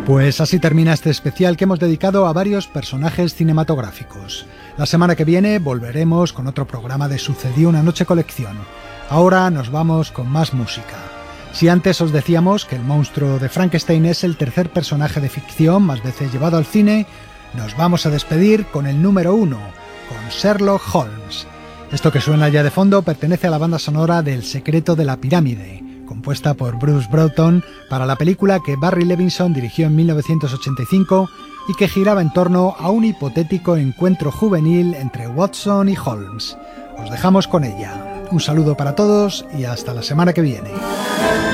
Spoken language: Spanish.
Pues así termina este especial que hemos dedicado a varios personajes cinematográficos. La semana que viene volveremos con otro programa de Sucedió una noche colección. Ahora nos vamos con más música. Si antes os decíamos que el monstruo de Frankenstein es el tercer personaje de ficción más veces llevado al cine, nos vamos a despedir con el número 1, con Sherlock Holmes. Esto que suena ya de fondo pertenece a la banda sonora del Secreto de la Pirámide, compuesta por Bruce Broughton para la película que Barry Levinson dirigió en 1985 y que giraba en torno a un hipotético encuentro juvenil entre Watson y Holmes. Os dejamos con ella. Un saludo para todos y hasta la semana que viene.